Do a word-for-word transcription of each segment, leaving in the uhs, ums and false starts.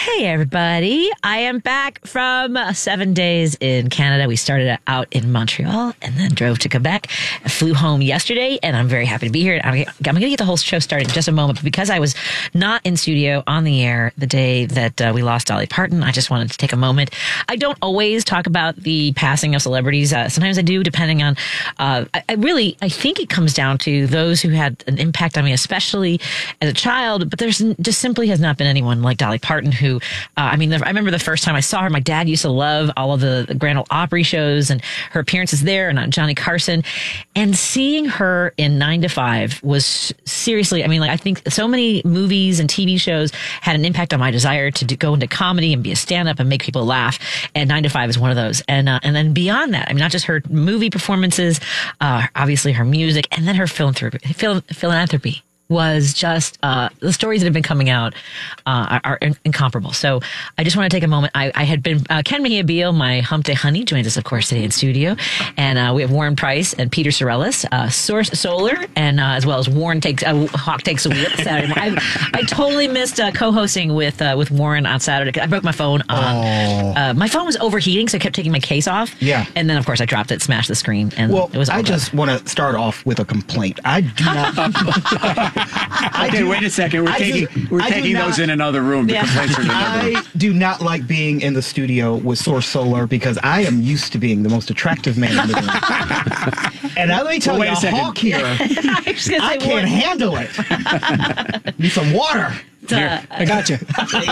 Hey, everybody. I am back from uh, seven days in Canada. We started out in Montreal and then drove to Quebec. I flew home yesterday, and I'm very happy to be here. I'm, I'm going to get the whole show started in just a moment, but because I was not in studio on the air the day that uh, we lost Dolly Parton, I just wanted to take a moment. I don't always talk about the passing of celebrities. Uh, sometimes I do, depending on, uh, I, I really, I think it comes down to those who had an impact on me, especially as a child, but there's just simply has not been anyone like Dolly Parton who, uh, I mean, I remember the first time I saw her, my dad used to love all of the, the Grand Ole Opry shows and her appearances there and on Johnny Carson. And seeing her in Nine to Five was seriously, I mean, like, I think so many movies and T V shows had an impact on my desire to do, go into comedy and be a stand-up and make people laugh. And Nine to Five is one of those. And, uh, and then beyond that, I mean, not just her movie performances, uh, obviously her music, and then her philanthropy, phil- philanthropy. was just uh the stories that have been coming out uh are, are incomparable. So I just want to take a moment. I, I had been uh, Ken Mejia Beal, my hump day honey, joins us of course today in studio, and uh we have Warren Price and Peter Sorellis, uh Source Solar, and uh, as well as Warren takes uh, Hawk takes a whip Saturday. I, I totally missed uh, co-hosting with uh, with Warren on Saturday. I broke my phone. On, oh. uh, my phone was overheating, so I kept taking my case off. Yeah, and then of course I dropped it, smashed the screen, and well, it was. All I good. just want to start off with a complaint. I do not. I okay, do, wait a second. We're I taking do, we're I taking not, those in another room. The yeah. complaints are in another room. I do not like being in the studio with Source Solar because I am used to being the most attractive man in the room. And let me tell well, you, a Hawk here, I, I can't what? handle it. Need some water. Uh, I got you.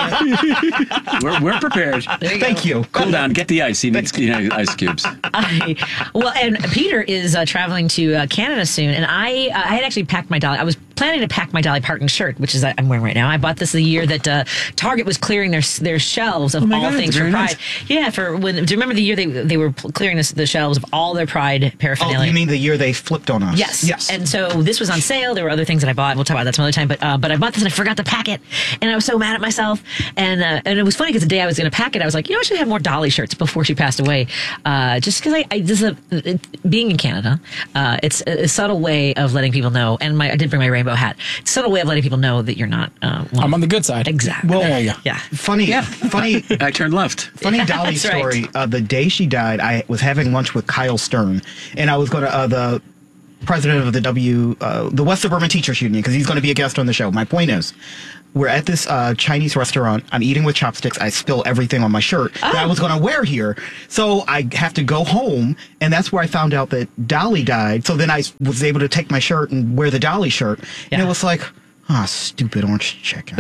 we're, we're prepared. You Thank go. you. Cool down. Get the ice. He needs you know, ice cubes. I, well, and Peter is uh, traveling to uh, Canada soon, and I uh, I had actually packed my Dolly. I was planning to pack my Dolly Parton shirt, which is uh, I'm wearing right now. I bought this the year that uh, Target was clearing their their shelves of oh my all God, things for Pride. nice. Yeah, for when do you remember the year they they were clearing this, the shelves of all their Pride paraphernalia? Oh, you mean the year they flipped on us? Yes. Yes. And so this was on sale. There were other things that I bought. We'll talk about that some other time. But uh, but I bought this and I forgot to pack it, and I was so mad at myself. And uh, and it was funny because the day I was going to pack it, I was like, you know, I should have more Dolly shirts before she passed away. Uh, just because I, I this is a, it, being in Canada, uh, it's a, a subtle way of letting people know. And my I did bring my rainbow hat. It's a subtle way of letting people know that you're not. Uh, well, I'm on the good side. Exactly. Well, there you go. Yeah. Funny. Yeah. Funny. I turned left. Funny Yeah, Dolly that's right. story. Uh, the day she died, I was having lunch with Kyle Stern, and I was going to uh, the president of the W, uh, the West Suburban Teachers Union, because he's going to be a guest on the show. My point is, we're at this uh, Chinese restaurant. I'm eating with chopsticks. I spill everything on my shirt Oh. that I was going to wear here. So I have to go home, and that's where I found out that Dolly died. So then I was able to take my shirt and wear the Dolly shirt. And Yeah. it was like, ah, oh, stupid orange chicken.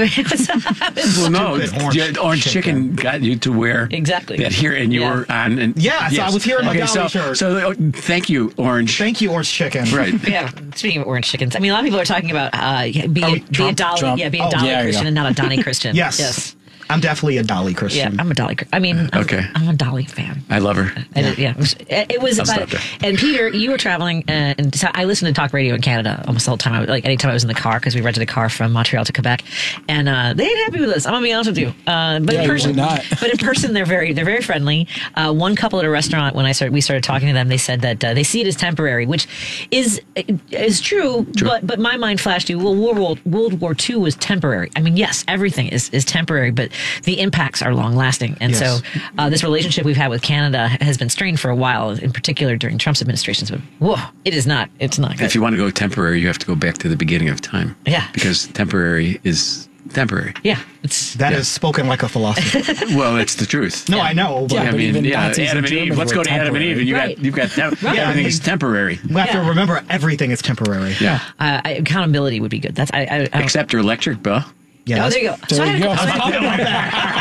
Well, no, Stupid orange, orange orange chicken. chicken got you to wear Exactly. that here, and you Yeah. were on. And Yeah, so I was here in my okay, Dolly so, shirt. So uh, thank you, Orange. Thank you, orange chicken. Right. Yeah, speaking of orange chickens, I mean, a lot of people are talking about uh, be, Oh, a, be a Trump, Dolly, Trump. yeah, be a Oh, Dolly yeah, there you Christian go. and not a Donnie Christian. Yes. yes, I'm definitely a Dolly yeah, Christian. I'm a Dolly. I mean, I'm, Okay. I'm a Dolly fan. I love her. I did- yeah, it was. It was I'll about, stop there. and Peter, you were traveling, uh, and so I listened to talk radio in Canada almost all the time. I was, like anytime I was in the car, because we rented a car from Montreal to Quebec, and uh, they ain't happy with us. I'm gonna be honest with you. Uh, but Yeah, in person, usually not. but in person, they're very they're very friendly. Uh, one couple at a restaurant, when I started we started talking to them, they said that uh, they see it as temporary, which is is true. True. But but my mind flashed to well, World War World War Two was temporary. I mean, yes, everything is is temporary, but the impacts are long lasting. And Yes. so uh, this relationship we've had with Canada has been strained for a while, in particular during Trump's administrations. But whoa, it is not. It's not good. If you want to go temporary, you have to go back to the beginning of time. Yeah. Because temporary is temporary. yeah, it's That Yeah. is spoken like a philosopher. Well, it's the truth. No, I know. But Yeah, I but mean, even yeah, Nazis Adam and and Eve. Germans Let's were go to Adam and Eve, and you Right. got you've got tem- Right. everything I is mean- temporary. we have Yeah. to remember everything is temporary. Yeah. uh, I- accountability would be good. That's I. I, I Except your electric bill. Yeah, oh, that's- there you go. There So I you had a- go. I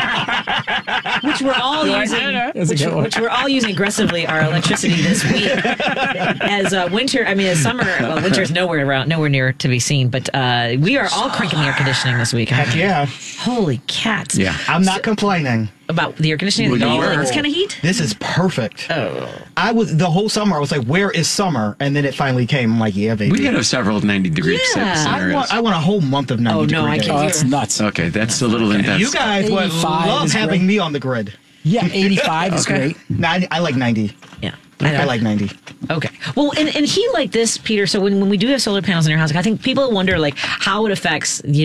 had a- which we're all using, That's a which, good one. which we're all using aggressively our electricity this week. As uh, winter, I mean, as summer, well, winter is nowhere around, nowhere near to be seen. But uh, we are all cranking the air conditioning this week. Heck yeah. Holy cats! Yeah. I'm not complaining. About the air conditioning. Well, you you don't like were. this kind of heat. This is perfect. Oh, I was the whole summer. I was like, "Where is summer?" And then it finally came. I'm like, "Yeah, baby." We had several ninety degree Yeah. scenarios. I want. I want a whole month of ninety Oh, no, degree I days. can't. Oh, that's nuts. Okay, that's a little intense. You guys would eighty-five love is having great. me on the grid. Yeah, eighty-five is Okay. great. Nah, I, I like ninety. yeah. I like ninety. Okay. Well, and, and he like this, Peter. So when, when we do have solar panels in your house, like, I think people wonder like how it affects, you know,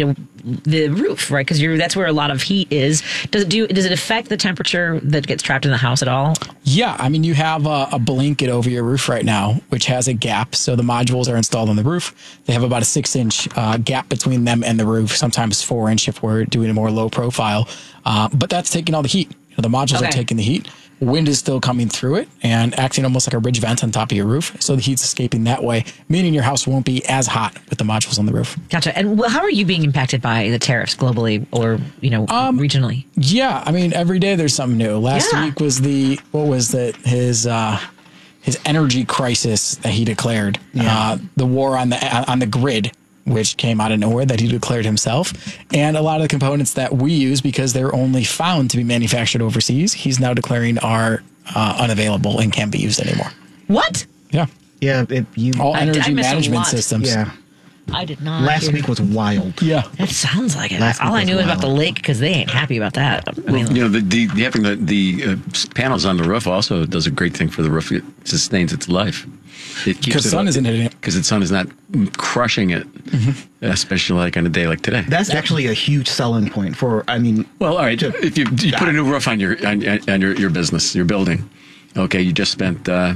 the roof, right? Because you're that's where a lot of heat is. Does it do? Does it affect the temperature that gets trapped in the house at all? Yeah, I mean, you have a, a blanket over your roof right now, which has a gap. So the modules are installed on the roof. They have about a six inch uh, gap between them and the roof, sometimes four inch if we're doing a more low profile. Uh, but that's taking all the heat. You know, the modules Okay. are taking the heat. Wind is still coming through it and acting almost like a ridge vent on top of your roof. So the heat's escaping that way, meaning your house won't be as hot with the modules on the roof. Gotcha. And well, how are you being impacted by the tariffs globally or, you know, Um, regionally? Yeah, I mean, every day there's something new. Last Yeah. week was the, what was that, his, uh, his energy crisis that he declared. Uh, the war on the, on the grid, which came out of nowhere that he declared himself. And a lot of the components that we use, because they're only found to be manufactured overseas, he's now declaring are uh, unavailable and can't be used anymore. What? Yeah. Yeah, it, you. All I- I energy missed a management lot. systems. Yeah, I did not. last hear- week was wild. Yeah. That sounds like it. Last All week I was knew was about the wild. lake because they ain't happy about that. I mean, You know, the, the, the having the, the uh, panels on the roof also does a great thing for the roof. It sustains its life. It keeps Because it sun isn't hitting it. because the sun is not crushing it, especially like on a day like today. That's actually a huge selling point for. I mean, Well, all right. If you, you put a new roof on your on, on your, your business, your building, okay, you just spent. Uh,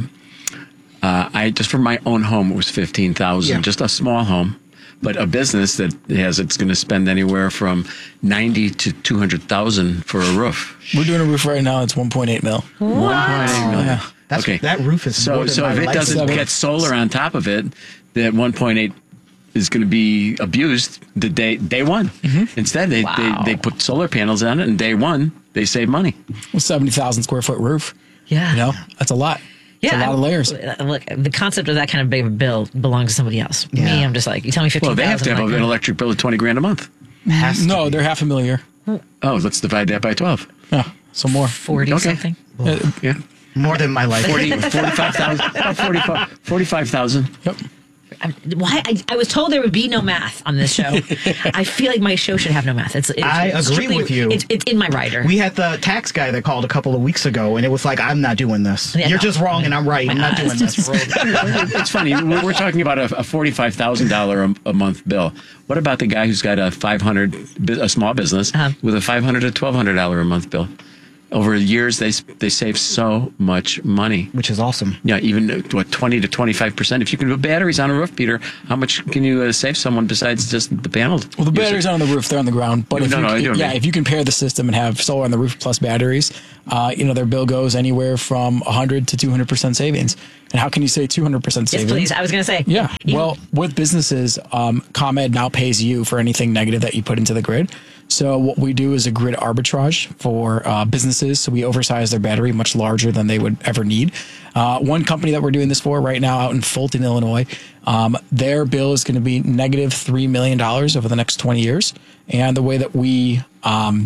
uh, I just for my own home it was fifteen thousand, Yeah. just a small home, but a business that has it's going to spend anywhere from ninety to two hundred thousand for a roof. We're doing a roof right now. It's one point eight mil. one point eight million. Yeah. That's, Okay. that roof is So more than so my if it life doesn't savings. get solar on top of it, that one point eight is going to be abused the day day one. Instead, they, Wow. they they put solar panels on it, and day one they save money. seventy thousand square foot roof. yeah. You know, that's a lot. It's a lot of layers. uh, Look, the concept of that kind of big of a bill belongs to somebody else. Me, Yeah. I'm just like, you tell me fifteen Well, thousand. they have to have an electric bill of twenty grand a month. Has to No, be. they're half a million a year. Oh, let's divide that by twelve. Yeah, so more. forty Okay. something. Yeah, more than my life. forty, forty-five thousand. About forty-five, forty-five thousand. Yep. I'm- Why? I, I was told there would be no math on this show. I feel like my show should have no math. It's, it's I agree strictly- with you. It's, it's in my rider. We had the tax guy that called a couple of weeks ago, and it was like, I'm not doing this. Yeah, You're no. just wrong, and I'm right. I'm not God, doing it's this. just It's funny. We're, we're talking about a, a forty-five thousand dollar a month bill. What about the guy who's got a five hundred, a small business Uh-huh. with a five hundred to twelve hundred dollar a month bill? Over years, they they save so much money. Which is awesome. Yeah, even uh, what twenty to twenty-five percent. If you can put batteries on a roof, Peter, how much can you uh, save someone besides just the panels? Well, the batteries aren't on the roof; they're on the ground. But No, if no, you, no, I do yeah, mean- if you compare the system and have solar on the roof plus batteries, uh, you know their bill goes anywhere from one hundred to two hundred percent savings. And how can you say two hundred percent yes, savings? please. I was going to say. Yeah. Even- Well, with businesses, um, ComEd now pays you for anything negative that you put into the grid. So what we do is a grid arbitrage for uh, businesses. So we oversize their battery much larger than they would ever need. Uh, one company that we're doing this for right now out in Fulton, Illinois, um, their bill is going to be negative three million dollars over the next twenty years. And the way that we um,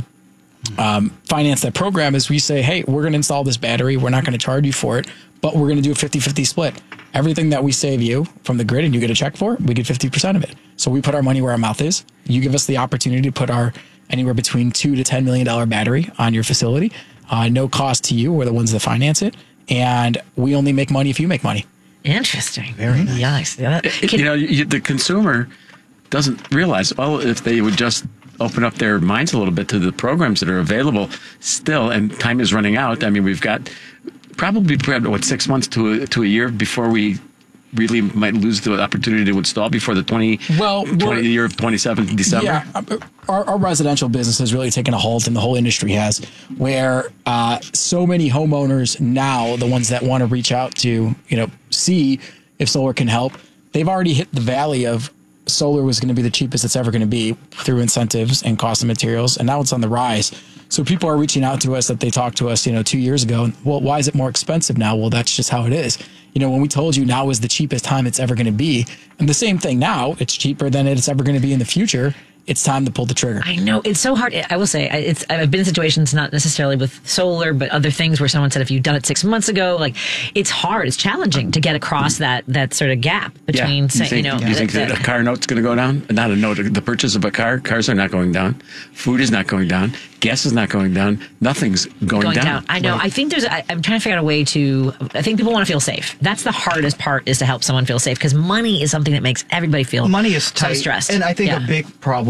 um, finance that program is we say, hey, we're going to install this battery. We're not going to charge you for it, but we're going to do a fifty-fifty split. Everything that we save you from the grid and you get a check for, we get fifty percent of it. So we put our money where our mouth is. You give us the opportunity to put our anywhere between two to ten million dollar battery on your facility. Uh, no cost to you. We're the ones that finance it. And we only make money if you make money. Interesting. Very nice. Yeah, that- can- you know, you, the consumer doesn't realize, well, if they would just open up their minds a little bit to the programs that are available still, and time is running out. I mean, we've got probably, what, six months to a, to a year before we really might lose the opportunity to install before the twenty, Well, we're- twenty year of twenty-seventh December. Yeah, uh, our, our residential business has really taken a halt, and the whole industry has, where uh, so many homeowners now, the ones that want to reach out to, you know, see if solar can help, they've already hit the valley of solar was going to be the cheapest it's ever going to be through incentives and cost of materials, and now it's on the rise. So people are reaching out to us that they talked to us, you know, two years ago. And, well, why is it more expensive now? Well, that's just how it is. You know, when we told you now is the cheapest time it's ever going to be, and the same thing now, it's cheaper than it's ever going to be in the future. It's time to pull the trigger. I know it's so hard. I will say I- it's. I've been in situations not necessarily with solar, but other things where someone said, "If you'd done it six months ago, like it's hard. It's challenging to get across that that sort of gap between, You say, think, you know, you think that- that a car note's going to go down? Not a note. The purchase of a car. Cars are not going down. Food is not going down. Gas is not going down. Nothing's going, going down. down. I know. I think there's. I, I'm trying to figure out a way to. I think people want to feel safe. That's the hardest part, is to help someone feel safe, because money is something that makes everybody feel Money is so tight, stressed. and I think Yeah. a big problem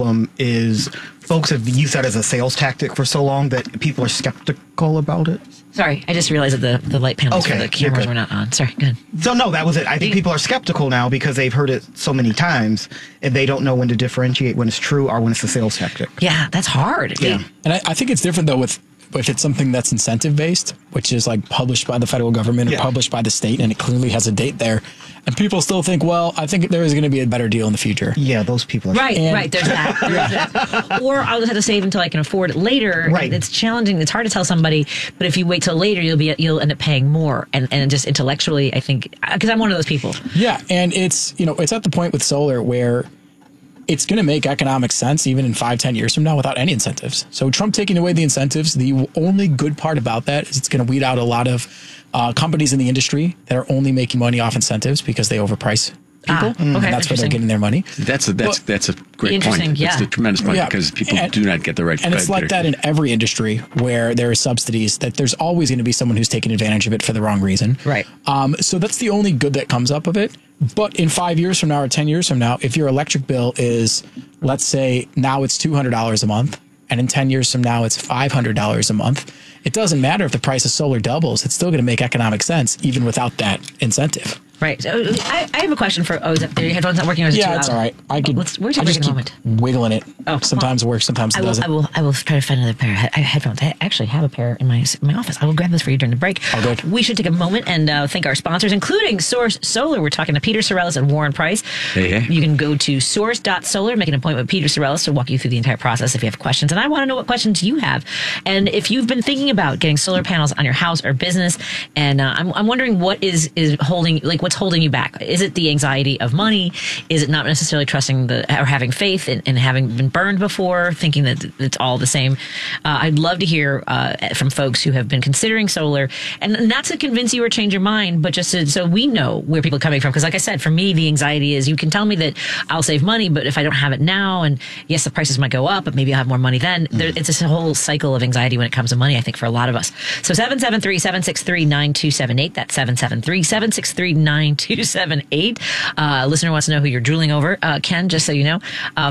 problem is folks have used that as a sales tactic for so long that people are skeptical about it. Sorry, I just realized that the, the light panels Okay, for the you're cameras good. were not on. Sorry, go ahead. So no, that was it. I think people are skeptical now because they've heard it so many times and they don't know when to differentiate when it's true or when it's a sales tactic. Yeah, that's hard. Yeah. And I, I think it's different though with if it's something that's incentive based, which is like published by the federal government or Yeah. published by the state, and it clearly has a date there, and people still think, well, I think there is going to be a better deal in the future. Yeah, those people are Right, And- right. There's that. There's that. Or I'll just have to save until I can afford it later. Right. It's challenging. It's hard to tell somebody, but if you wait till later, you'll be you'll end up paying more. And and just intellectually, I think because I'm one of those people. Yeah, and it's you know it's at the point with solar where it's going to make economic sense even in five, ten years from now without any incentives. So Trump taking away the incentives, the only good part about that is it's going to weed out a lot of uh, companies in the industry that are only making money off incentives because they overprice people. Ah, okay, and that's where they're interesting. getting their money. That's a, that's Well, that's a great Interesting, point. yeah. It's a tremendous point Yeah. because people And- do not get the right. And it's like that in every industry where there are subsidies, that there's always going to be someone who's taking advantage of it for the wrong reason. Right. Um, so that's the only good that comes up of it. But in five years from now or ten years from now, if your electric bill is, let's say now it's two hundred dollars a month, and in ten years from now it's five hundred dollars a month, it doesn't matter if the price of solar doubles. It's still going to make economic sense even without that incentive. Right. So I, I have a question for. Oh, is that, are your headphones not working? Or is it Yeah, too it's loud? all right. I could. Let's, where's your I just break in a keep moment? wiggling it. Oh, sometimes it works, sometimes it I will, doesn't. I will. I will try to find another pair of he- headphones. I actually have a pair in my in my office. I will grab this for you during the break. Oh, good. We should take a moment and uh, thank our sponsors, including Source Solar. We're talking to Peter Sorellis and Warren Price. Hey, hey. You can go to source dot solar, make an appointment with Peter Sorellis to walk you through the entire process if you have questions. And I want to know what questions you have. And if you've been thinking about getting solar panels on your house or business, and uh, I'm, I'm wondering what is is holding, like, what's holding you back? Is it the anxiety of money? Is it not necessarily trusting the or having faith in, in having been burned before, thinking that it's all the same? Uh, I'd love to hear uh, from folks who have been considering solar, and not to convince you or change your mind, but just to, so we know where people are coming from. Because, like I said, for me, the anxiety is you can tell me that I'll save money, but if I don't have it now, and yes, the prices might go up, but maybe I'll have more money then. There, it's this whole cycle of anxiety when it comes to money, I think, for a lot of us. So seven seven three, seven six three, nine two seven eight. That's seven seven three, seven six three, nine two seven eight. Uh, a listener wants to know who you're drooling over. Uh, Ken, just so you know. Uh,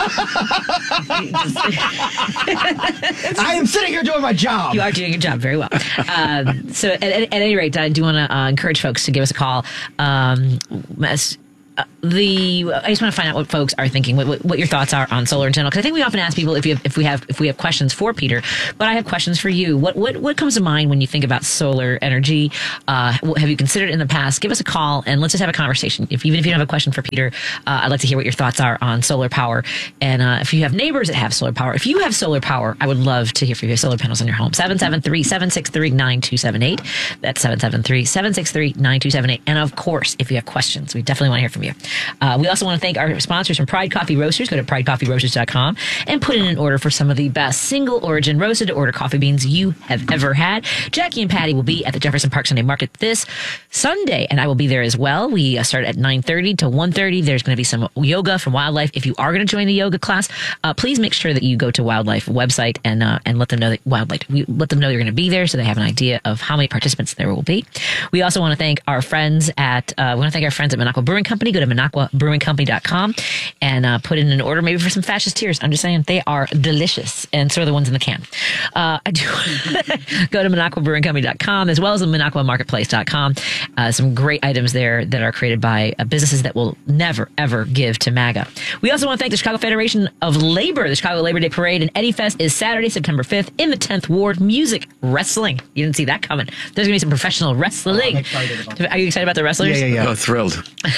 I am sitting here doing my job. You are doing your job very well. Um, so, at, at, at any rate, I do want to uh, encourage folks to give us a call. Um, as, uh, the I just want to find out what folks are thinking, what, what, what your thoughts are on solar in general. Because I think we often ask people if you have, if we have if we have questions for Peter, but I have questions for you. What what what comes to mind when you think about solar energy? Uh, what, have you considered it in the past? Give us a call and let's just have a conversation. If even if you don't have a question for Peter, uh, I'd like to hear what your thoughts are on solar power. And uh, if you have neighbors that have solar power, if you have solar power, I would love to hear from you. Have solar panels on your home. seven seven three, seven six three, nine two seven eight. That's seven seven three, seven six three, nine two seven eight. And of course, if you have questions, we definitely want to hear from you. Uh, we also want to thank our sponsors from Pride Coffee Roasters. Go to pride coffee roasters dot com and put in an order for some of the best single origin roasted to order coffee beans you have ever had. Jackie and Patty will be at the Jefferson Park Sunday Market this Sunday, and I will be there as well. We uh, start at nine thirty to one thirty. There's going to be some yoga from Wildlife. If you are going to join the yoga class, uh, please make sure that you go to Wildlife website and uh, and let them know that Wildlife we let them know you're going to be there, so they have an idea of how many participants there will be. We also want to thank our friends at uh, we want to thank our friends at Minocqua Brewing Company. Go to minocqua brewing company dot com and uh, put in an order maybe for some fascist tears. I'm just saying they are delicious, and so are the ones in the can. Uh, I do go to minocqua brewing company dot com as well as the minocqua marketplace dot com. Uh, some great items there that are created by uh, businesses that will never ever give to MAGA. We also want to thank the Chicago Federation of Labor. The Chicago Labor Day Parade and Eddie Fest is Saturday, September fifth in the tenth Ward. Music, wrestling. You didn't see that coming. There's gonna be some professional wrestling. I'm excited about that. Are you excited about the wrestlers? Yeah, yeah, yeah. Oh, thrilled.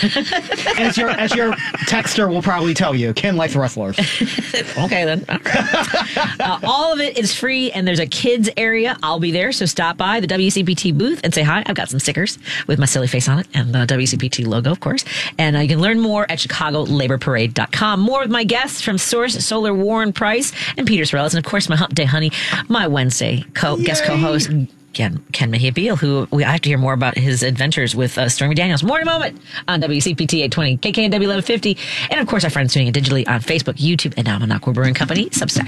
as your as your texter will probably tell you, Ken likes wrestlers. Okay, then. All right. uh, all of it is free, and there's a kids area. I'll be there, so stop by the W C P T booth and say hi. I've got some stickers with my silly face on it and the W C P T logo, of course. And uh, you can learn more at chicago labor parade dot com. More with my guests from Source Solar, Warren Price and Peter Sorellis, and of course my Hump Day Honey, my Wednesday co- guest co-host. Ken, Ken Mejia Beal, who we I have to hear more about his adventures with uh, Stormy Daniels. More in a moment on W C P T eight twenty, K K N W eleven fifty, and of course our friends tuning in digitally on Facebook, YouTube, and now Minocqua Brewing Company, Substack.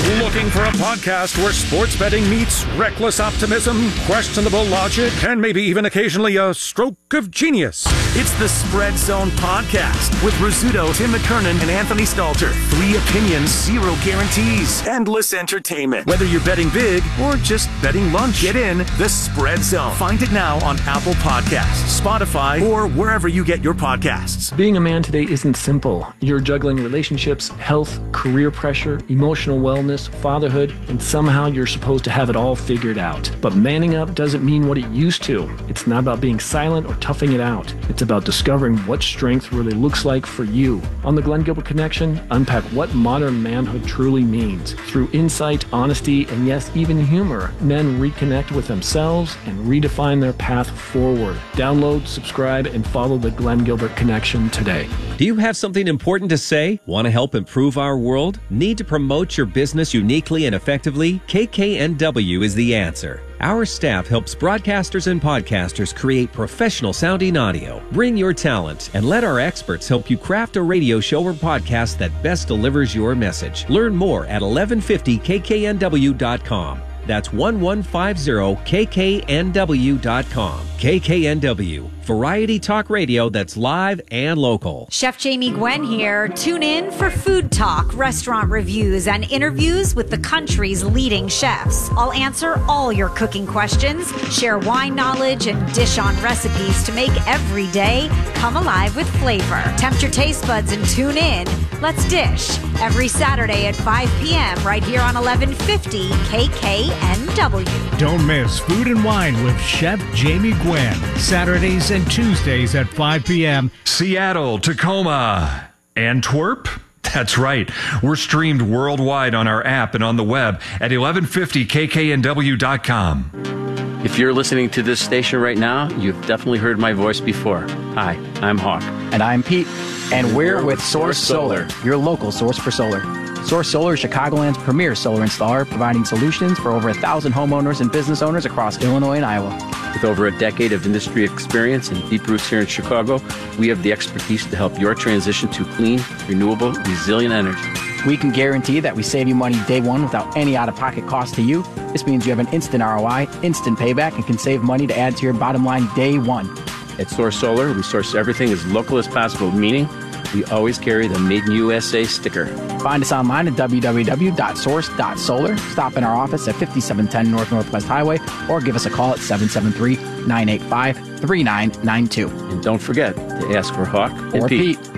Looking for a podcast where sports betting meets reckless optimism, questionable logic, and maybe even occasionally a stroke of genius? It's the Spread Zone Podcast with Rizzuto, Tim McKernan, and Anthony Stalter. Three opinions, zero guarantees. Endless entertainment. Whether you're betting big or just betting lunch, get in the Spread Zone. Find it now on Apple Podcasts, Spotify, or wherever you get your podcasts. Being a man today isn't simple. You're juggling relationships, health, career pressure, emotional wellness, fatherhood, and somehow you're supposed to have it all figured out. But manning up doesn't mean what it used to. It's not about being silent or toughing it out. It's about discovering what strength really looks like for you. On the Glenn Gilbert Connection, unpack what modern manhood truly means. Through insight, honesty, and yes, even humor, men reconnect with themselves and redefine their path forward. Download, subscribe, and follow the Glenn Gilbert Connection today. Do you have something important to say? Want to help improve our world? Need to promote your business uniquely and effectively? K K N W is the answer. Our staff helps broadcasters and podcasters create professional sounding audio. Bring your talent and let our experts help you craft a radio show or podcast that best delivers your message. Learn more at eleven fifty K K N W dot com. That's eleven fifty K K N W dot com. K K N W, variety talk radio that's live and local. Chef Jamie Gwen here. Tune in for food talk, restaurant reviews, and interviews with the country's leading chefs. I'll answer all your cooking questions, share wine knowledge, and dish on recipes to make every day come alive with flavor. Tempt your taste buds and tune in. Let's dish every Saturday at five p.m. right here on eleven fifty K K N W. Don't miss Food and Wine with Chef Jamie Gwen. Saturdays and Tuesdays at five p.m. Seattle, Tacoma, Antwerp. That's right. We're streamed worldwide on our app and on the web at eleven fifty K K N W dot com. If you're listening to this station right now, you've definitely heard my voice before. Hi, I'm Hawk. And I'm Pete. And we're with Source Solar, your local source for solar. Source Solar is Chicagoland's premier solar installer, providing solutions for over a thousand homeowners and business owners across Illinois and Iowa. With over a decade of industry experience and deep roots here in Chicago, we have the expertise to help your transition to clean, renewable, resilient energy. We can guarantee that we save you money day one without any out-of-pocket cost to you. This means you have an instant R O I, instant payback, and can save money to add to your bottom line day one. At Source Solar, we source everything as local as possible, meaning we always carry the Made in U S A sticker. Find us online at w w w dot source dot solar. Stop in our office at fifty-seven ten North Northwest Highway or give us a call at seven seven three, nine eight five, three nine nine two. And don't forget to ask for Hawk or and Pete. Pete.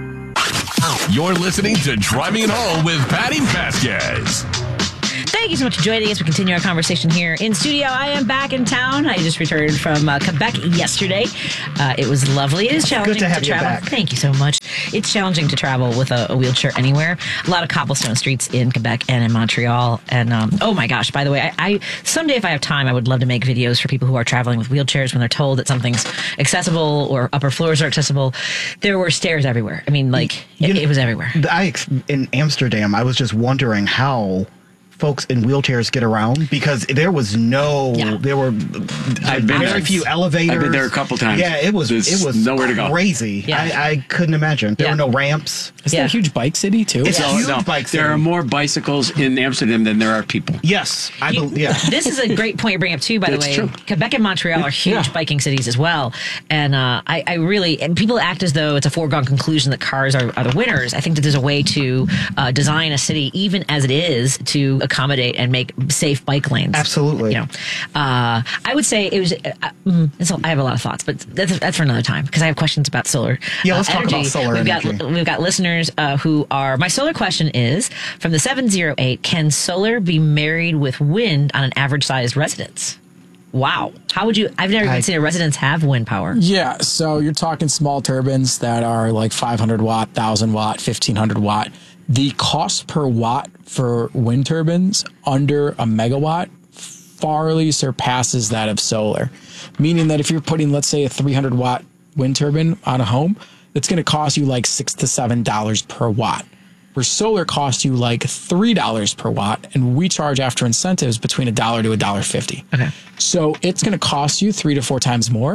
You're listening to Driving It Home with Patty Vasquez. Thank you so much for joining us. We continue our conversation here in studio. I am back in town. I just returned from uh, Quebec yesterday. Uh, it was lovely. It is challenging Good to have to you travel. back. Thank you so much. It's challenging to travel with a, a wheelchair anywhere. A lot of cobblestone streets in Quebec and in Montreal. And um, oh my gosh, by the way, I, I someday if I have time, I would love to make videos for people who are traveling with wheelchairs when they're told that something's accessible or upper floors are accessible. There were stairs everywhere. I mean, like, it, You know, it was everywhere. I in Amsterdam, I was just wondering how folks in wheelchairs get around because there was no, Yeah. there were I've been very there. few elevators. I've been there a couple times. Yeah, it was There's it was nowhere to go. crazy. Yeah. I, I couldn't imagine. There Yeah. were no ramps. Isn't Yeah. that a huge bike city, too? It's No, huge no, bike there city. are more bicycles in Amsterdam than there are people. Yes, I believe. Yeah, This is a great point you bring up too. By the That's way, true. Quebec and Montreal are huge biking cities as well, and uh, I, I really and people act as though it's a foregone conclusion that cars are, are the winners. I think that there's a way to uh, design a city, even as it is, to accommodate and make safe bike lanes. Absolutely. You know, uh, I would say it was. Uh, mm, it's a, I have a lot of thoughts, but that's, that's for another time because I have questions about solar. Yeah, let's uh, talk energy. about solar We've energy. got we've got listeners uh, who are. My solar question is from the seven zero eight. Can solar be married with wind on an average sized residence? Wow. How would you? I've never even I- seen a residence have wind power. Yeah, so you're talking small turbines that are like five hundred watt, one thousand watt, fifteen hundred watt. The cost per watt for wind turbines under a megawatt farly surpasses that of solar. Meaning that if you're putting, let's say, a three hundred watt wind turbine on a home, it's going to cost you like six to seven dollars per watt. Where solar costs you like three dollars per watt, and we charge after incentives between a dollar to a dollar fifty. Okay. So it's going to cost you three to four times more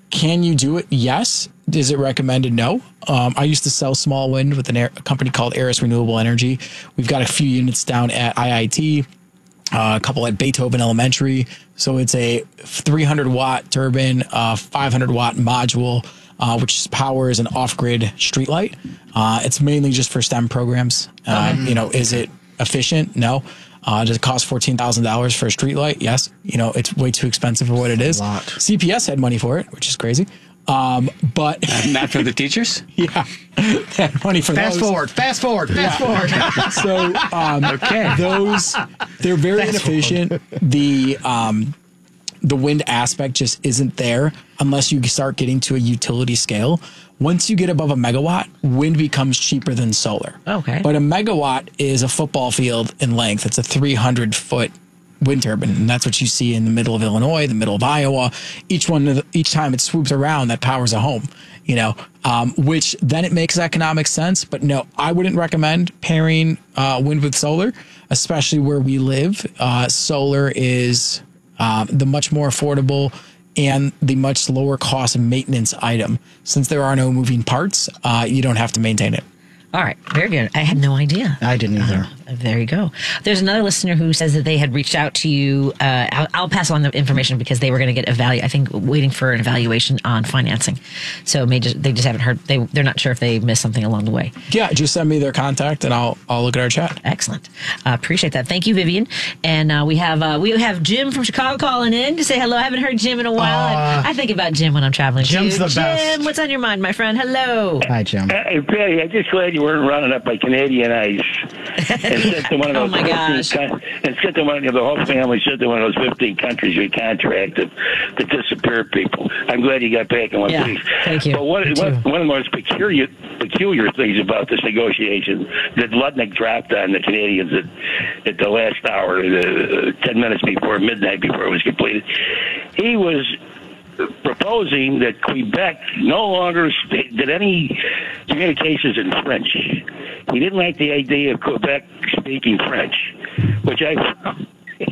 can you do it? Yes. Is it recommended? No. Um, I used to sell small wind with an air, a company called Aris Renewable Energy. We've got a few units down at I I T, uh, a couple at Beethoven Elementary. So it's a three hundred watt turbine, uh, five hundred watt module, uh, which powers an off-grid streetlight. Uh, it's mainly just for STEM programs. Uh, mm-hmm. You know, is it efficient? No. Uh, does it cost fourteen thousand dollars for a streetlight? Yes. You know, it's way too expensive for what it is. A lot. C P S had money for it, which is crazy. Um, but not for the teachers. Yeah, they had money for fast those. forward, fast forward, fast yeah. forward. So, um, okay, those they're very fast inefficient. Forward. The um, the wind aspect just isn't there unless you start getting to a utility scale. Once you get above a megawatt, wind becomes cheaper than solar. Okay, but a megawatt is a football field in length. It's a three hundred foot wind turbine, and that's what you see in the middle of Illinois, the middle of Iowa. Each one, each time it swoops around, that powers a home. You know, um, which then it makes economic sense. But no, I wouldn't recommend pairing uh, wind with solar, especially where we live. Uh, solar is uh, the much more affordable and the much lower cost maintenance item. Since there are no moving parts, uh, you don't have to maintain it. All right. Very good. I had no idea. I didn't either. Uh, there you go. There's another listener who says that they had reached out to you. Uh, I'll, I'll pass on the information because they were going to get evalu- I think waiting for an evaluation on financing. So may just, they just haven't heard. They, they're not sure if they missed something along the way. Yeah. Just send me their contact and I'll, I'll look at our chat. Excellent. Uh, appreciate that. Thank you, Vivian. And uh, we have, uh, we have Jim from Chicago calling in to say hello. I haven't heard Jim in a while. Uh, I think about Jim when I'm traveling. Jim's too. the Jim, best. what's on your mind, my friend? Hello. Hi, Jim. Hey, Patty, I'm just glad you weren't running up by Canadian Ice and sent to one of those oh my gosh. Con- and sent to one of the whole family sent to one of those fifteen countries we contracted to disappear people. I'm glad you got back in one yeah, piece. Thank you. But what, what, one of the most peculiar peculiar things about this negotiation that Ludnick dropped on the Canadians at, at the last hour, uh, ten minutes before midnight, before it was completed, he was proposing that Quebec no longer st- did any communications in French. He didn't like the idea of Quebec speaking French, which I found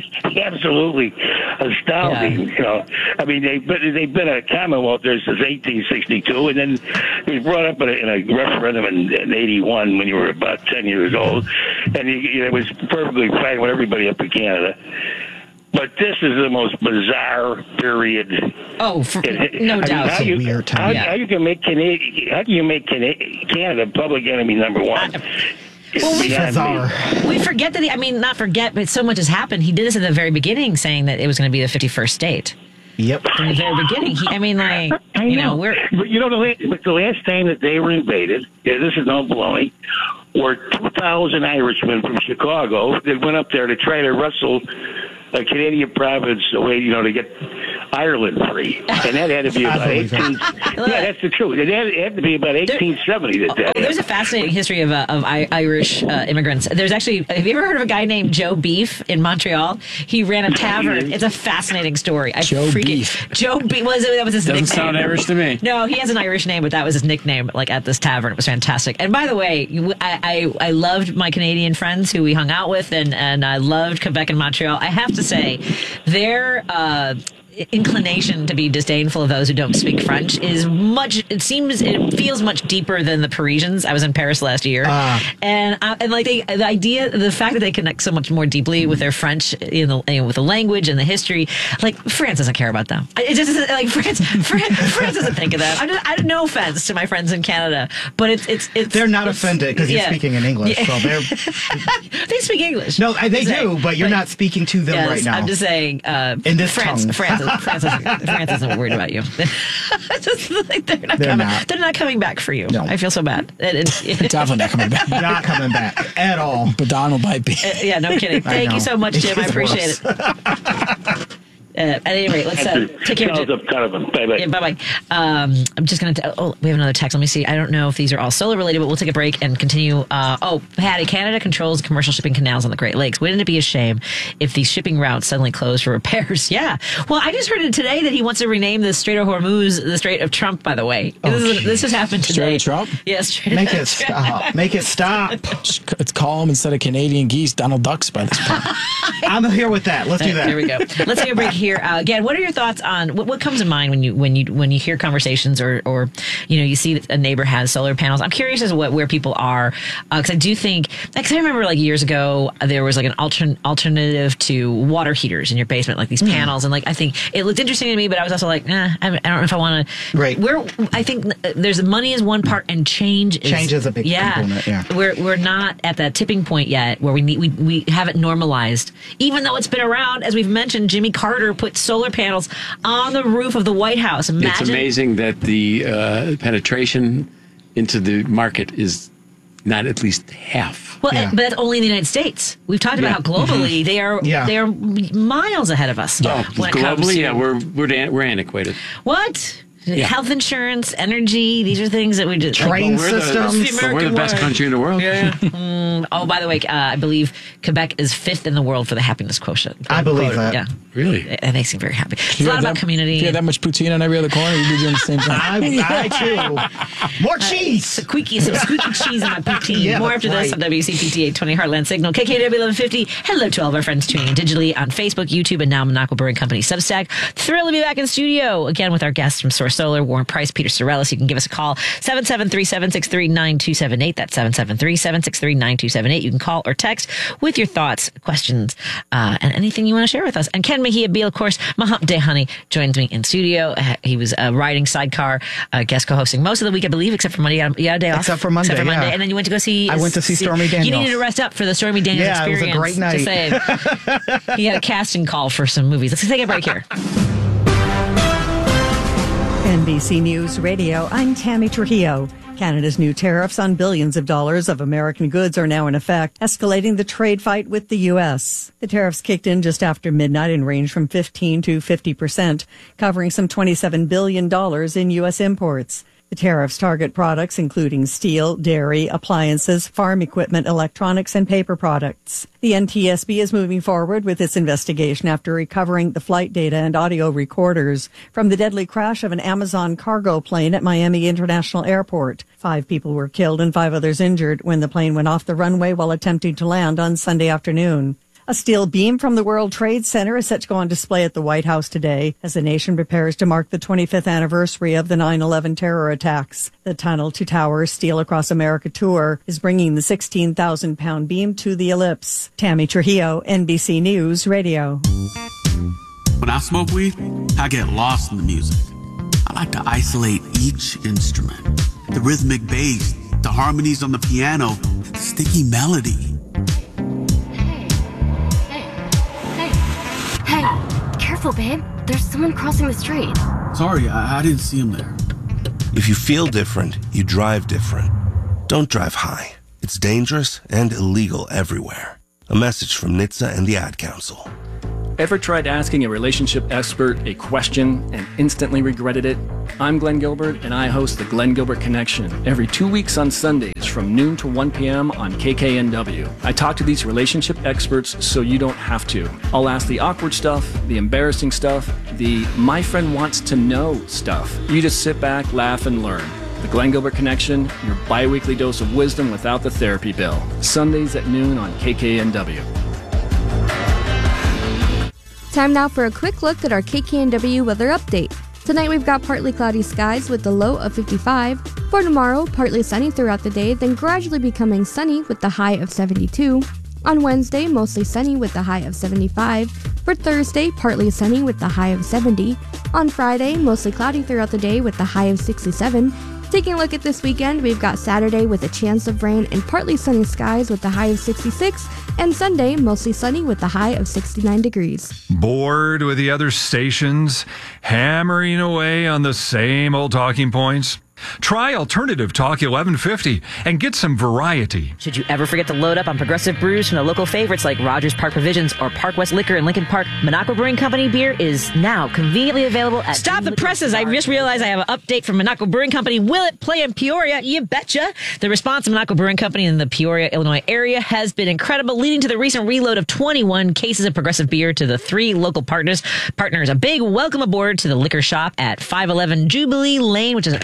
absolutely astounding. Yeah. You know, I mean, they they've been a Commonwealth there since eighteen sixty-two, and then it was brought up in a, in a referendum in, in eighty-one when you were about ten years old, and you, you know, it was perfectly fine with everybody up in Canada. But this is the most bizarre period. Oh, for, it, no I doubt. Mean, how, you, weird time. how, Yeah. how you can make Canada? How can you make Canada, Canada public enemy number one? I, It's well, we, bizarre. we forget that. He, I mean, not forget, but so much has happened. He did this at the very beginning, saying that it was going to be the fifty-first state. Yep. From the very beginning. He, I mean, like, I you know, know, we're. But you know, the last, the last time that they were invaded, yeah, this is no baloney, were two thousand Irishmen from Chicago that went up there to try to wrestle a Canadian province away, you know, to get Ireland free. And that had to be about eighteen. Yeah, that's the truth. It had, it had to be about eighteen seventy. That that oh, there's a fascinating history of uh, of I- Irish uh, immigrants. There's actually, have you ever heard of a guy named Joe Beef in Montreal? He ran a tavern. It's a fascinating story. I Joe freaking, Beef. Joe Beef. Was it, that was his Doesn't nickname. sound Irish to me. No, he has an Irish name, but that was his nickname. Like at this tavern, it was fantastic. And by the way, you- I I, I loved my Canadian friends who we hung out with, and and I loved Quebec and Montreal. I have to say, their uh, inclination to be disdainful of those who don't speak French is much. It seems it feels much deeper than the Parisians. I was in Paris last year, uh, and uh, and like they, the idea, the fact that they connect so much more deeply with their French, in the, you know, with the language and the history. Like France doesn't care about them. It just isn't, like France. France, France doesn't think of them. I, just, I no offense to my friends in Canada, but it's it's, it's they're not it's, offended because you're yeah. speaking in English. Yeah. So they're they speak English. no, they I'm do, saying. but you're Like, not speaking to them yes, right now. I'm just saying. Uh, in this France, tongue. France, France, isn't, France isn't worried about you. Just like they're not They're coming. not. They're not coming back for you. No. I feel so bad. It, it's, They're definitely not coming back. not coming back at all. But Donald might be. Uh, yeah, no kidding. Thank you so much, Jim. I appreciate it. Uh, at any rate, let's uh, take care of it. Bye-bye. Yeah, bye-bye. Um, I'm just going to... Oh, we have another text. Let me see. I don't know if these are all solar related, but we'll take a break and continue. Uh, oh, Patty, Canada controls commercial shipping canals on the Great Lakes. Wouldn't it be a shame if these shipping routes suddenly closed for repairs? Yeah. Well, I just heard it today that he wants to rename the Strait of Hormuz the Strait of Trump, by the way. Oh, this, is, this has happened today. Strait of Trump? Yes. Yeah, Make it stop. Make it stop. It's call them instead of Canadian geese, Donald Ducks by this point. I'm here with that. Let's do that. Here we go. Let's take a break here. here. Uh, again, what are your thoughts on what, what comes in mind when you when you when you hear conversations or or you know you see that a neighbor has solar panels? I'm curious as to what where people are because uh, I do think because I remember like years ago there was like an altern, alternative to water heaters in your basement, like these mm. panels, and like I think it looked interesting to me, but I was also like, nah, I, I don't know if I want to. Right. We're I think there's money is one part and change is change is a big yeah, component. Yeah. We're we're not at that tipping point yet where we need we we have it normalized, even though it's been around. As we've mentioned, Jimmy Carter put solar panels on the roof of the White House. Imagine. It's amazing that the uh, penetration into the market is not at least half. Well, yeah. but that's only in the United States. We've talked about yeah. how globally Mm-hmm. they are yeah. they are miles ahead of us. Oh, when it comes globally, to, yeah, we're we're we're antiquated. What? Yeah. Health insurance, energy, these are things that we just... Train like, systems. The, the we're the best way. country in the world. Yeah. mm, oh, by the way, uh, I believe Quebec is fifth in the world for the happiness quotient. I believe that. Yeah. Really? It, it makes me very happy. It's a lot about that, community. If you had that much poutine on every other corner, you'd be doing the same thing. I, I too. More cheese. Uh, squeaky, some squeaky cheese on my poutine. Yeah, More after right. this on W C P T eight twenty Heartland Signal, K K W eleven fifty. Hello to all of our friends tuning in digitally on Facebook, YouTube, and now Monaco Brewing Company Substack. Thrilled to be back in studio again with our guests from Source Solar, Warren Price, Peter Sorellis. You can give us a call, seven seven three, seven six three, nine two seven eight. That's seven seven three, seven six three, nine two seven eight. You can call or text with your thoughts, questions, uh, and anything you want to share with us. And Ken Mejia Beal, of course, my hump day honey, joins me in studio. Uh, he was uh, riding sidecar, uh, guest co-hosting most of the week, I believe, except for Monday. You had, you had a day off. Except for Monday, Except for Monday. yeah. And then you went to go see... I went to see Stormy Daniels. You needed to rest up for the Stormy Daniels yeah, experience. it was a great night. To say. He had a casting call for some movies. Let's take a break here. N B C News Radio, I'm Tammy Trujillo. Canada's new tariffs on billions of dollars of American goods are now in effect, escalating the trade fight with the U S. The tariffs kicked in just after midnight and range from fifteen to fifty percent, covering some twenty-seven billion dollars in U S imports. The tariffs target products including steel, dairy, appliances, farm equipment, electronics, and paper products. The N T S B is moving forward with its investigation after recovering the flight data and audio recorders from the deadly crash of an Amazon cargo plane at Miami International Airport. Five people were killed and five others injured when the plane went off the runway while attempting to land on Sunday afternoon. A steel beam from the World Trade Center is set to go on display at the White House today as the nation prepares to mark the twenty-fifth anniversary of the nine eleven terror attacks. The Tunnel to Towers Steel Across America tour is bringing the sixteen thousand pound beam to the ellipse. Tammy Trujillo, N B C News Radio. When I smoke weed, I get lost in the music. I like to isolate each instrument. The rhythmic bass, the harmonies on the piano, the sticky melody. Hey, careful, babe. There's someone crossing the street. Sorry, I, I didn't see him there. If you feel different, you drive different. Don't drive high. It's dangerous and illegal everywhere. A message from N H T S A and the Ad Council. Ever tried asking a relationship expert a question and instantly regretted it? I'm Glenn Gilbert, and I host the Glenn Gilbert Connection every two weeks on Sundays from noon to one p.m. on K K N W. I talk to these relationship experts so you don't have to. I'll ask the awkward stuff, the embarrassing stuff, the my friend wants to know stuff. You just sit back, laugh, and learn. The Glenn Gilbert Connection, your bi-weekly dose of wisdom without the therapy bill. Sundays at noon on K K N W. Time now for a quick look at our K K N W weather update. Tonight we've got partly cloudy skies with the low of fifty-five. For tomorrow, partly sunny throughout the day, then gradually becoming sunny with the high of seventy-two. On Wednesday, mostly sunny with the high of seventy-five. For Thursday, partly sunny with the high of seventy. On Friday, mostly cloudy throughout the day with the high of sixty-seven. Taking a look at this weekend, we've got Saturday with a chance of rain and partly sunny skies with the high of sixty-six, and Sunday mostly sunny with the high of sixty-nine degrees. Bored with the other stations, hammering away on the same old talking points? Try Alternative Talk eleven fifty and get some variety. Should you ever forget to load up on Progressive brews from the local favorites like Rogers Park Provisions or Park West Liquor in Lincoln Park, Monaco Brewing Company beer is now conveniently available at... Stop the presses! I just realized I have an update from Monaco Brewing Company. Will it play in Peoria? You betcha! The response to Monaco Brewing Company in the Peoria, Illinois area has been incredible, leading to the recent reload of twenty-one cases of Progressive beer to the three local partners. Partners, a big welcome aboard to the liquor shop at five eleven Jubilee Lane, which is going to be a great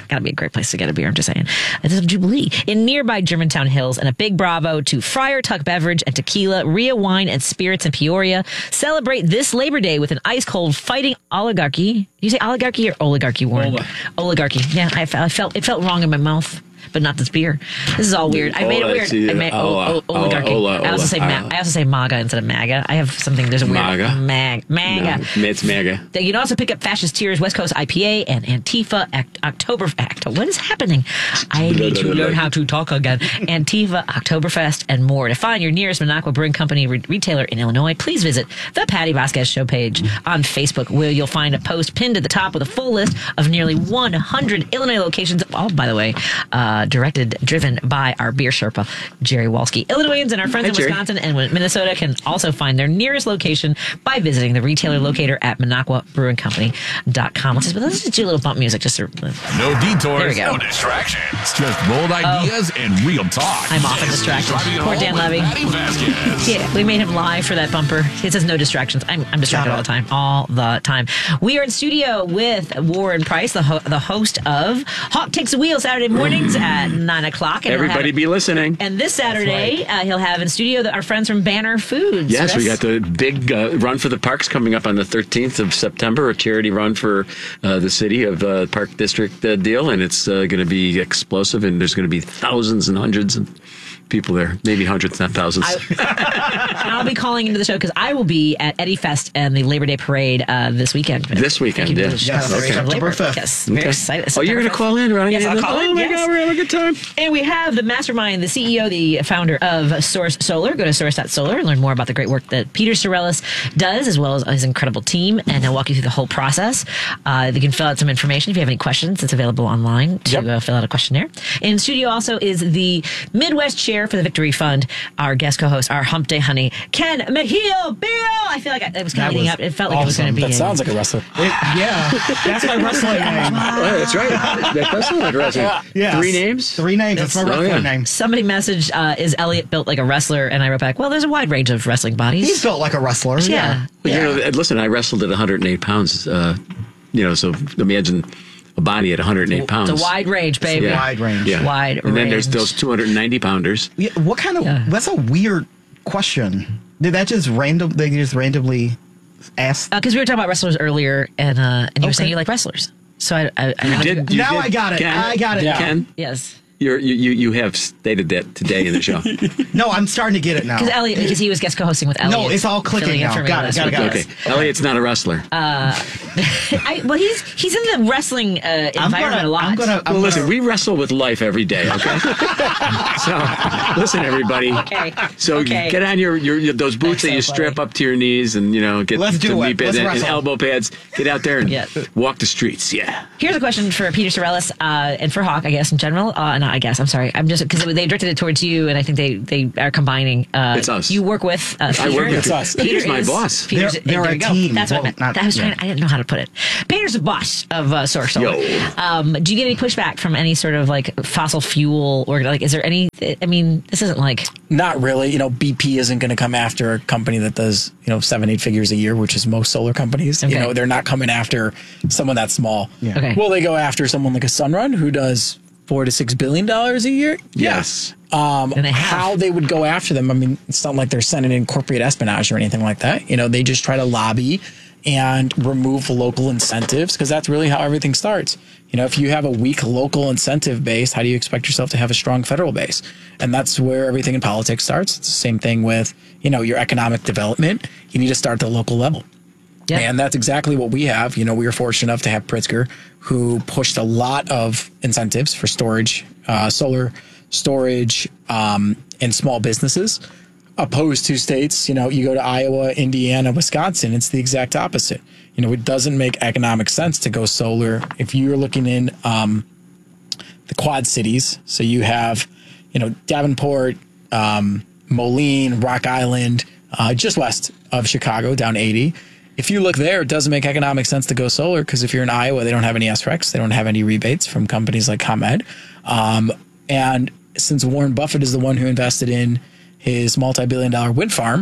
great place to get a beer. I'm just saying. This is Jubilee in nearby Germantown Hills, and a big bravo to Friar Tuck Beverage and Tequila, Ria Wine and Spirits in Peoria. Celebrate this Labor Day with an ice cold fighting oligarchy. Did you say oligarchy or oligarchy, Warren? Ola. Oligarchy. Yeah, I, I felt it felt wrong in my mouth. But not this beer. This is all weird. I made it weird. I made Ola, o- o- oligarchy. Ola, Ola, I also say ma- Ola. I also say MAGA instead of MAGA. I have something. There's a weird MAGA? mag MAGA. No, it's MAGA. You can also pick up Fascist Tears, West Coast I P A, and Antifa Act- October. Act- what is happening? I need to learn how to talk again. Antifa, Oktoberfest, and more. To find your nearest Minocqua Brewing Company re- retailer in Illinois, please visit the Patty Vasquez Show page on Facebook, where you'll find a post pinned at the top with a full list of nearly one hundred Illinois locations. All, by the way, uh, directed, driven by our beer Sherpa, Jerry Walski. Illinoisans and our friends Hi, in Jerry. Wisconsin and Minnesota can also find their nearest location by visiting the retailer locator at Minocqua Brewing Company dot com. Let's just, let's just do a little bump music. Just to, No detours, There we go. no distractions. Just bold ideas and real talk. I'm often This is distracted. Driving It Poor Home Dan with Levy. Patty Vasquez. Yeah, we made him lie for that bumper. It says no distractions. I'm, I'm distracted all the time. All the time. We are in studio with Warren Price, the ho- the host of Hawk Takes the Wheel Saturday mornings at nine o'clock. And he'll Everybody have- be listening. And this Saturday, uh, he'll have in studio the, our friends from Banner Foods. Yes, So we that's- got the big uh, run for the parks coming up on the thirteenth of September, a charity run for uh, the city of uh, Park District uh, deal, and it's uh, going to be explosive, and there's going to be thousands and hundreds of people there, maybe hundreds, not thousands. I'll be calling into the show because I will be at Eddie Fest and the Labor Day Parade uh, this weekend. This weekend, Thank you yeah. for the Yes, show. okay. Labor- October fifth. Yes, Okay. very excited. Oh, you're going to call in? Right? Yes, I'll call in. Oh, my yes. God, we're having a good time. And we have the mastermind, the C E O, the founder of Source Solar. Go to source dot solar and learn more about the great work that Peter Sorellis does, as well as his incredible team, and he'll walk you through the whole process. Uh, you can fill out some information if you have any questions. It's available online to Yep. uh, fill out a questionnaire. In studio also is the Midwest Chair for the Victory Fund, our guest co-host, our Hump Day Honey, Ken Mejio Bill. I feel like I, it was kind That of leading was up. It felt like it was going to be. That a- sounds like a wrestler. It- yeah, that's my wrestling name. Oh, that's right. That does sound like wrestling. Yes. Three names? Three names. That's, my Oh, wrestling yeah. name. Somebody messaged, uh, is Elliot built like a wrestler? And I wrote back, well, there's a wide range of wrestling bodies. He's built like a wrestler. Yeah. Well, Yeah. You know, listen, I wrestled at one hundred eight pounds. Uh, you know, so imagine a body at one hundred eight pounds. It's a wide range, baby. Yeah. Wide range. Yeah. Wide And then there's range. those two hundred ninety pounders. Yeah, what kind of? Yeah. That's a weird question. Did that just random? They just randomly asked? Because we were talking about wrestlers earlier, and uh, and you were Okay. saying you like wrestlers. So I, I, I You did. You Now did, I got it. Ken? I got it. Yeah. Ken, yes. you're, you you you have stated that today in the show. No, I'm starting to get it now. Because Elliot, because he was guest co-hosting with Elliot. No, it's all clicking filling in now. for me Got it, last got it, week. got Okay, it. Elliot's not a wrestler. I, well, he's he's in the wrestling uh, I'm environment gonna. a lot. I'm gonna. I'm well, listen, gonna, we wrestle with life every day. Okay. So, listen, everybody. Okay. So Okay. get on your, your, your those boots That's that so you funny. strap up to your knees, and you know get Let's do some it. knee pads Let's and, and wrestle. elbow pads. Get out there and Yeah. walk the streets. Yeah. Here's a question for Peter Sorellis uh, and for Hawk, I guess, in general. Uh, not I guess, I'm sorry. I'm just, because they directed it towards you, and I think they, they are combining. Uh, It's us. You work with uh, Peter. I work with It's us. Peter He's my is- boss. Peter's, They're- they're there a you go. team. That's what I Well, meant. not- I was trying, yeah. I didn't know how to put it. Peter's the boss of uh, Source Solar. Yo. Um, do you get any pushback from any sort of like fossil fuel, or like, is there any, I mean, this isn't like, Not really. You know, B P isn't going to come after a company that does, you know, seven, eight figures a year, which is most solar companies. Okay. You know, they're not coming after someone that small. Yeah. Okay. Will they go after someone like a Sunrun who does four to six billion dollars a year? Yes. Um, And they have. how they would go after them. I mean, it's not like they're sending in corporate espionage or anything like that. You know, they just try to lobby and remove local incentives because that's really how everything starts. You know, if you have a weak local incentive base, how do you expect yourself to have a strong federal base? And that's where everything in politics starts. It's the same thing with, you know, your economic development. You need to start at the local level. Yeah. And that's exactly what we have. You know, we were fortunate enough to have Pritzker, who pushed a lot of incentives for storage, uh, solar storage, um, and small businesses, opposed to states. You know, you go to Iowa, Indiana, Wisconsin, it's the exact opposite. You know, it doesn't make economic sense to go solar if you're looking in um, the Quad Cities. So you have, you know, Davenport, um, Moline, Rock Island, uh, just west of Chicago, down eighty. If you look there, it doesn't make economic sense to go solar because if you're in Iowa, they don't have any S R E Cs. They don't have any rebates from companies like ComEd. Um, and since Warren Buffett is the one who invested in his multi-billion dollar wind farm,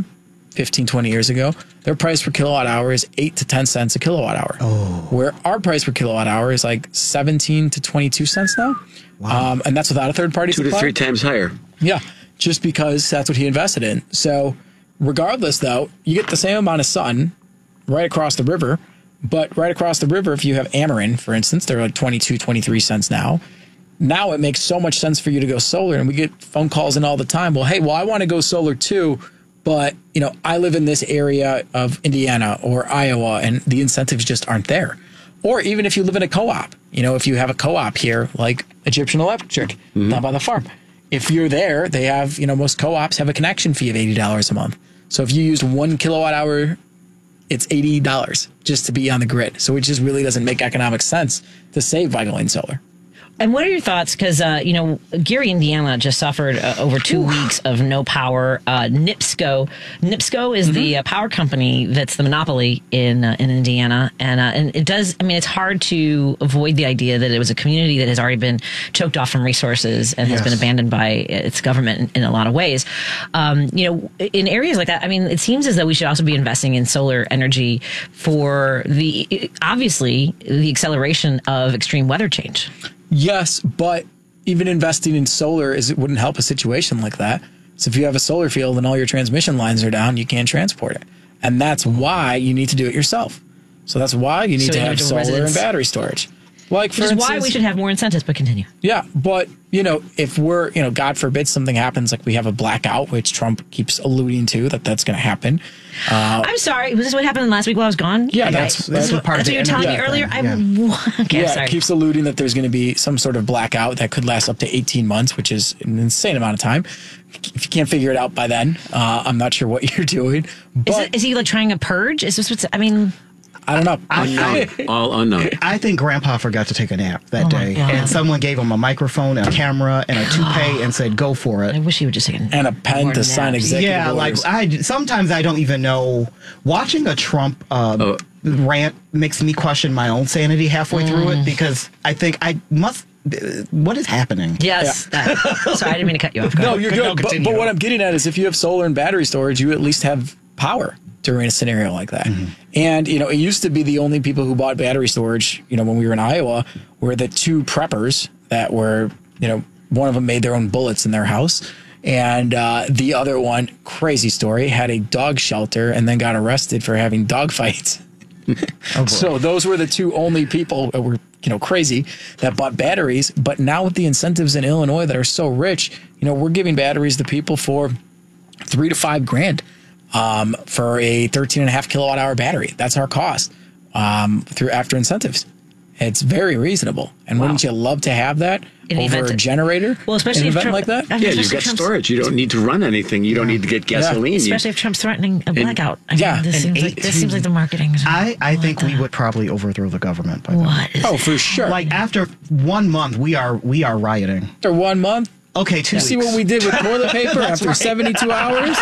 fifteen, twenty years ago, their price per kilowatt hour is eight to ten cents a kilowatt hour. Oh. Where our price per kilowatt hour is like seventeen to twenty-two cents now. Wow. Um, and that's without a third party Two supply. to three times higher. Yeah, just because that's what he invested in. So regardless, though, you get the same amount of sun right across the river. But right across the river, if you have Ameren, for instance, they're like twenty-two, twenty-three cents now. Now it makes so much sense for you to go solar. And we get phone calls in all the time. Well, hey, well, I want to go solar too. But, you know, I live in this area of Indiana or Iowa and the incentives just aren't there. Or even if you live in a co-op, you know, if you have a co-op here like Egyptian Electric mm-hmm. down by the farm. If you're there, they have, you know, most co-ops have a connection fee of eighty dollars a month. So if you use one kilowatt hour, it's eighty dollars just to be on the grid. So it just really doesn't make economic sense to save by going solar. And what are your thoughts? Because, uh, you know, Gary, Indiana just suffered uh, over two Ooh. weeks of no power. Uh, NIPSCO. NIPSCO is mm-hmm. the uh, power company that's the monopoly in uh, in Indiana. And uh, and it does, I mean, it's hard to avoid the idea that it was a community that has already been choked off from resources and yes. has been abandoned by its government in, in a lot of ways. Um, you know, in areas like that, I mean, it seems as though we should also be investing in solar energy for the, obviously, the acceleration of extreme weather change. Yes, but even investing in solar is it wouldn't help a situation like that. So if you have a solar field and all your transmission lines are down, you can't transport it. And that's why you need to do it yourself. So that's why you need so to have solar residents. and battery storage. Like for Which is instance, why we should have more incentives, but continue. Yeah, but, you know, if we're, you know, God forbid something happens, like we have a blackout, which Trump keeps alluding to, that that's going to happen. Uh, I'm sorry. Was this what happened last week while I was gone? Yeah, that's, I, that's, that's, part that's what you were telling me earlier. Yeah. I'm, okay, yeah sorry. It keeps alluding that there's going to be some sort of blackout that could last up to eighteen months, which is an insane amount of time. If you can't figure it out by then, uh, I'm not sure what you're doing. But is, it, is he like trying a purge? Is this what's, I mean... I don't know. Unknown. All unknown. I think Grandpa forgot to take a nap that Oh, day, and someone gave him a microphone, and a camera, and a toupee, and said, "Go for it." I wish he would just take a and a pen to sign executive Yeah, orders. like I sometimes I don't even know. Watching a Trump uh, Oh. rant makes me question my own sanity halfway through it because I think I must. What is happening? Yes. That, sorry, I didn't mean to cut you off. Go No, ahead. you're No, good. But, continue. but what I'm getting at is if you have solar and battery storage, you at least have power during a scenario like that. Mm-hmm. And, you know, it used to be the only people who bought battery storage, you know, when we were in Iowa, were the two preppers that were, you know, one of them made their own bullets in their house. And uh, the other one, crazy story, had a dog shelter and then got arrested for having dog fights. Oh, so those were the two only people that were, you know, crazy that bought batteries. But now with the incentives in Illinois that are so rich, you know, we're giving batteries to people for three to five grand um, for a thirteen and a half kilowatt hour battery. That's our cost um, through after incentives. It's very reasonable. And Wow. wouldn't you love to have that In the over event- a generator? Well, especially in an if event Trump- like that? I mean, Yeah, especially you've got if Trump's- storage. You don't need to run anything. You don't need to get gasoline. You- Especially if Trump's threatening a blackout. I mean, Yeah. this, And seems like, this seems like the marketing. is- I, I what think the- we would probably overthrow the government by then. What is Oh, for sure. Like after one month, we are we are rioting. After one month, Okay, two you weeks. see what we did with toilet paper after seventy-two hours?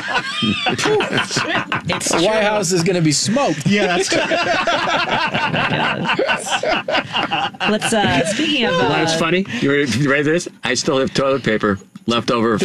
It's The White House is going to be smoked. Yeah, that's true. Let's, uh, speaking of. You know Uh, what's funny? You ready, you ready for this? I still have toilet paper left over